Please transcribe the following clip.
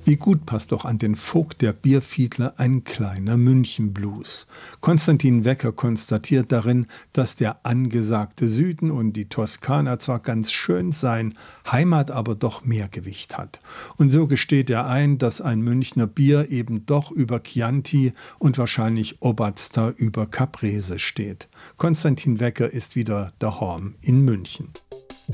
Wie gut passt doch an den Vogt der Bierfiedler ein kleiner Münchenblues. Konstantin Wecker konstatiert darin, dass der angesagte Süden und die Toskana zwar ganz schön seien, Heimat aber doch mehr Gewicht hat. Und so gesteht er ein, dass ein Münchner Bier eben doch über Chianti und wahrscheinlich Obatster über Caprese steht. Konstantin Wecker ist wieder daheim in München.